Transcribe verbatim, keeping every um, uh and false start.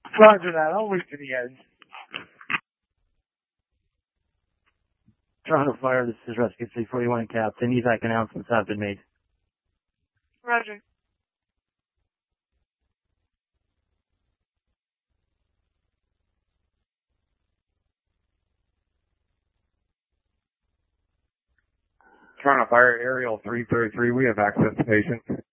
Roger that. I'll wait to the end. Toronto Fire, this is Rescue three forty-one Captain. Evac announcements have been made. Roger. Toronto Fire, Aerial three thirty-three, we have access to patient.